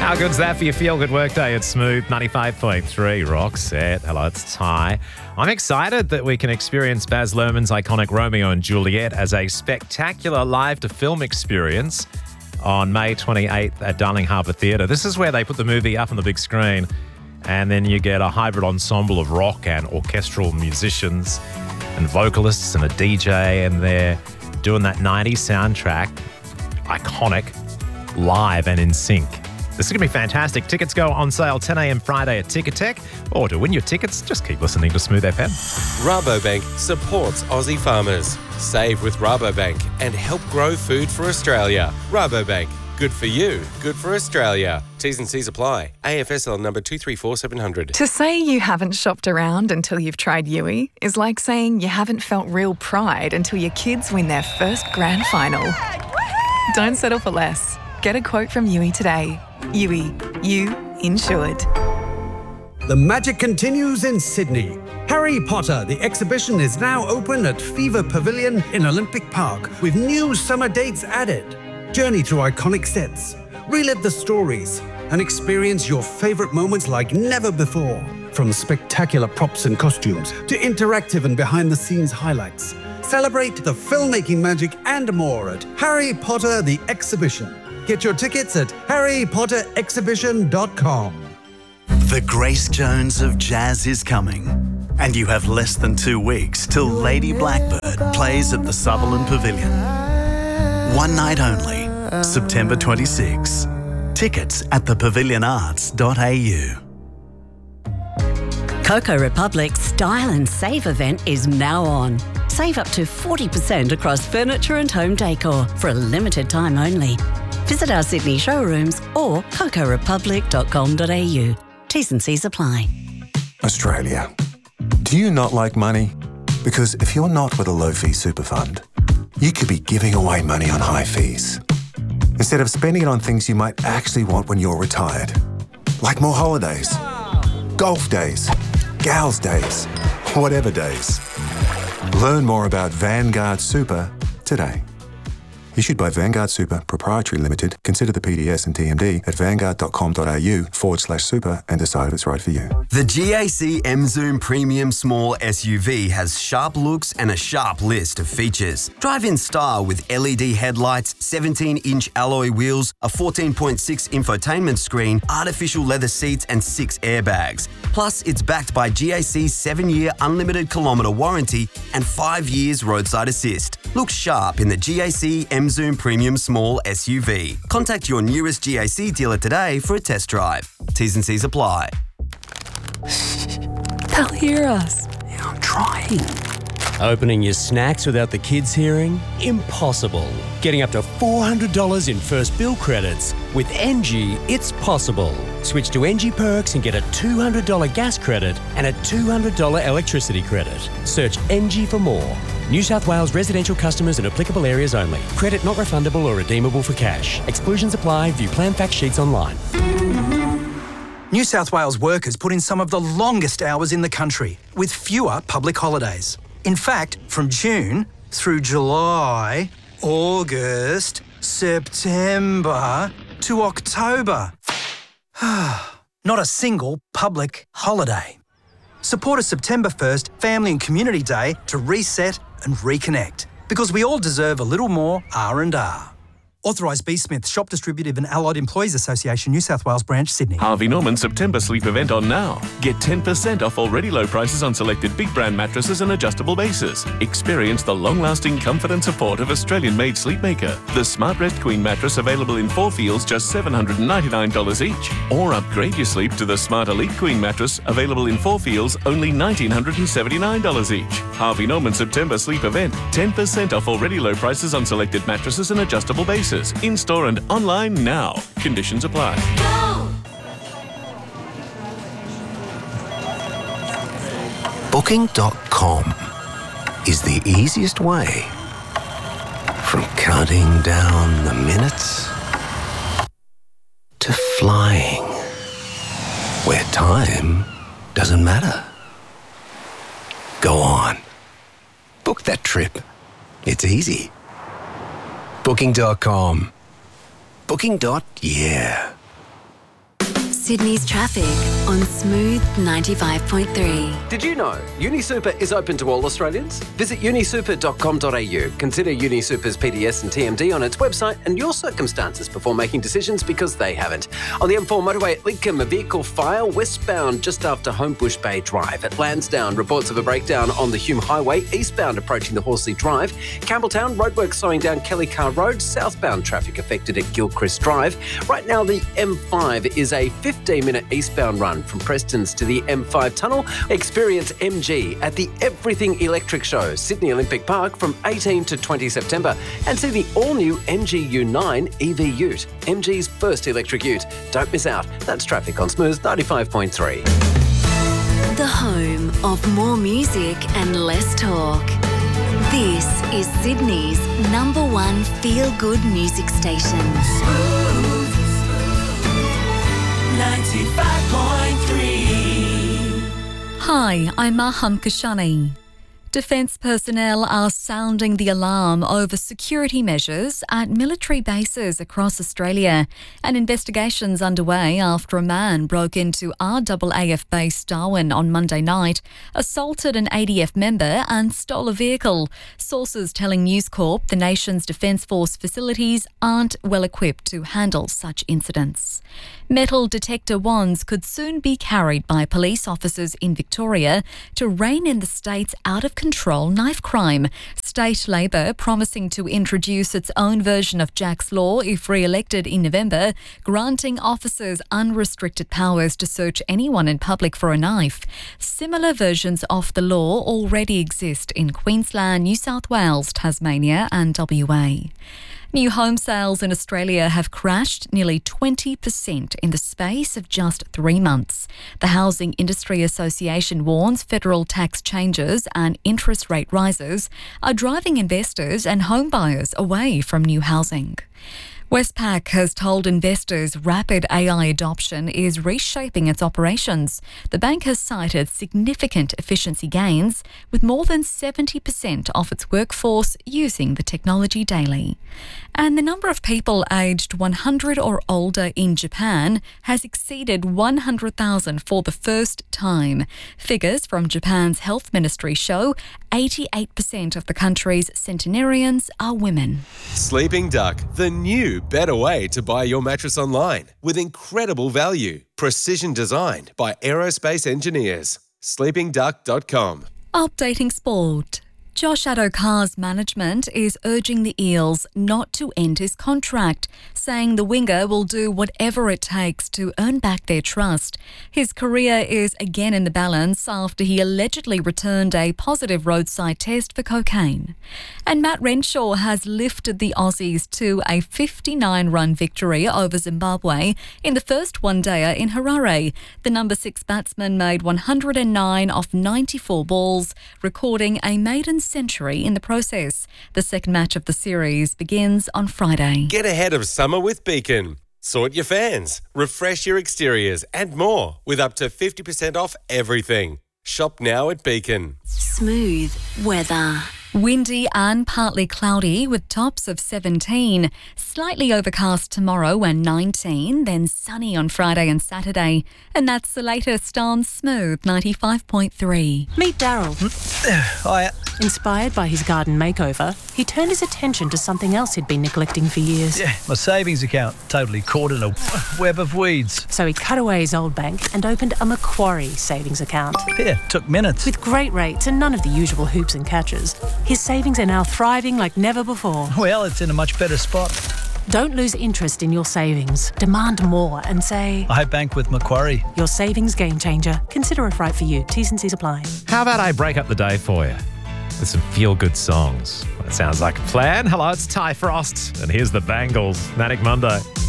How good's that for your feel-good workday? It's Smooth 95.3 Rock Set. Hello, it's Ty. I'm excited that we can experience Baz Luhrmann's iconic Romeo and Juliet as a spectacular live-to-film experience on May 28th at Darling Harbour Theatre. This is where they put the movie up on the big screen, and then you get a hybrid ensemble of rock and orchestral musicians and vocalists and a DJ, and they're doing that 90s soundtrack, iconic, live and in sync. This is going to be fantastic. Tickets go on sale 10 a.m. Friday at Ticketek. Or to win your tickets, just keep listening to Smooth FM. Rabobank supports Aussie farmers. Save with Rabobank and help grow food for Australia. Rabobank. Good for you. Good for Australia. T's and C's apply. AFSL number 234700. To say you haven't shopped around until you've tried Yui is like saying you haven't felt real pride until your kids win their first grand final. Don't settle for less. Get a quote from Yui today. Yui, you insured. The magic continues in Sydney. Harry Potter, the exhibition, is now open at Fever Pavilion in Olympic Park with new summer dates added. Journey through iconic sets, relive the stories, and experience your favourite moments like never before. From spectacular props and costumes to interactive and behind-the-scenes highlights. Celebrate the filmmaking magic and more at Harry Potter the Exhibition. Get your tickets at harrypotterexhibition.com. The Grace Jones of jazz is coming, and you have less than 2 weeks till Lady Blackbird plays at the Sutherland Pavilion. One night only, September 26. Tickets at thepavilionarts.au. Coco Republic's Style and Save event is now on. Save up to 40% across furniture and home decor for a limited time only. Visit our Sydney showrooms or cocorepublic.com.au. T's and C's apply. Australia. Do you not like money? Because if you're not with a low-fee super fund, you could be giving away money on high fees instead of spending it on things you might actually want when you're retired, like more holidays, golf days, gals days, whatever days. Learn more about Vanguard Super today. Issued by Vanguard Super Proprietary Limited. Consider the PDS and TMD at vanguard.com.au/super and decide if it's right for you. The GAC M-Zoom Premium Small SUV has sharp looks and a sharp list of features. Drive in style with LED headlights, 17-inch alloy wheels, a 14.6 infotainment screen, artificial leather seats and 6 airbags. Plus, it's backed by GAC's 7-year unlimited kilometre warranty and 5 years roadside assist. Look sharp in the GAC M-Zoom Premium Small SUV. Contact your nearest GAC dealer today for a test drive. T's and C's apply. They'll hear us. Yeah, I'm trying. Opening your snacks without the kids hearing? Impossible. Getting up to $400 in first bill credits. With NG, it's possible. Switch to NG Perks and get a $200 gas credit and a $200 electricity credit. Search NG for more. New South Wales residential customers in applicable areas only. Credit not refundable or redeemable for cash. Exclusions apply. View plan fact sheets online. New South Wales workers put in some of the longest hours in the country, with fewer public holidays. In fact, from June through July, August, September to October. Not a single public holiday. Support a September 1st Family and Community Day to reset and reconnect, because we all deserve a little more R&R. Authorised B. Smith, Shop Distributive and Allied Employees Association, New South Wales Branch, Sydney. Harvey Norman September sleep event on now. Get 10% off already low prices on selected big brand mattresses and adjustable bases. Experience the long-lasting comfort and support of Australian-made Sleepmaker. The Smart Rest Queen mattress available in 4 fields, just $799 each. Or upgrade your sleep to the Smart Elite Queen mattress available in 4 fields, only $1,979 each. Harvey Norman September sleep event. 10% off already low prices on selected mattresses and adjustable bases. In-store and online now. Conditions apply. Booking.com is the easiest way from counting down the minutes to flying, where time doesn't matter. Go on. Book that trip. It's easy. Booking.com. Booking.yeah. Sydney's traffic on Smooth 95.3. Did you know UniSuper is open to all Australians? Visit unisuper.com.au. Consider UniSuper's PDS and TMD on its website and your circumstances before making decisions because they haven't. On the M4 motorway at Lidcombe, a vehicle fire westbound just after Homebush Bay Drive. At Lansdowne, reports of a breakdown on the Hume Highway, eastbound approaching the Horsley Drive. Campbelltown, roadworks slowing down Kelly Car Road, southbound traffic affected at Gilchrist Drive. Right now, the M5 is a 15-minute eastbound run from Prestons to the M5 tunnel. Experience MG at the Everything Electric Show, Sydney Olympic Park from 18 to 20 September. And see the all-new MG U9 EV Ute, MG's first electric ute. Don't miss out. That's traffic on Smooth 95.3. The home of more music and less talk. This is Sydney's #1 feel-good music station. Smooth 95.3. Hi, I'm Maham Kashani. Defence personnel are sounding the alarm over security measures at military bases across Australia. An investigation's underway after a man broke into RAAF base Darwin on Monday night, assaulted an ADF member and stole a vehicle. Sources telling News Corp the nation's Defence Force facilities aren't well equipped to handle such incidents. Metal detector wands could soon be carried by police officers in Victoria to rein in the state's out-of-control knife crime. State Labor promising to introduce its own version of Jack's Law if re-elected in November, granting officers unrestricted powers to search anyone in public for a knife. Similar versions of the law already exist in Queensland, New South Wales, Tasmania and WA. New home sales in Australia have crashed nearly 20% in the space of just 3 months. The Housing Industry Association warns federal tax changes and interest rate rises are driving investors and home buyers away from new housing. Westpac has told investors rapid AI adoption is reshaping its operations. The bank has cited significant efficiency gains, with more than 70% of its workforce using the technology daily. And the number of people aged 100 or older in Japan has exceeded 100,000 for the first time. Figures from Japan's health ministry show 88% of the country's centenarians are women. Sleeping Duck, the new better way to buy your mattress online with incredible value. Precision designed by aerospace engineers. sleepingduck.com. Updating sport. Josh Addo-Carr's management is urging the Eels not to end his contract, saying the winger will do whatever it takes to earn back their trust. His career is again in the balance after he allegedly returned a positive roadside test for cocaine. And Matt Renshaw has lifted the Aussies to a 59-run victory over Zimbabwe in the first one-dayer in Harare. The number 6 batsman made 109 off 94 balls, recording a maiden century in the process. The second match of the series begins on Friday. Get ahead of summer with Beacon. Sort your fans, refresh your exteriors and more with up to 50% off everything. Shop now at Beacon. Smooth weather. Windy and partly cloudy with tops of 17. Slightly overcast tomorrow and 19, then sunny on Friday and Saturday. And that's the latest on Smooth 95.3. Meet Daryl. Hiya. Inspired by his garden makeover, he turned his attention to something else he'd been neglecting for years. Yeah, my savings account, totally caught in a web of weeds. So he cut away his old bank and opened a Macquarie savings account. Yeah, took minutes. With great rates and none of the usual hoops and catches, his savings are now thriving like never before. Well, it's in a much better spot. Don't lose interest in your savings. Demand more and say, I bank with Macquarie. Your savings game changer. Consider if right for you. T's and C's apply. How about I break up the day for you with some feel-good songs? That sounds like a plan. Hello, it's Ty Frost, and here's the Bangles. Manic Monday.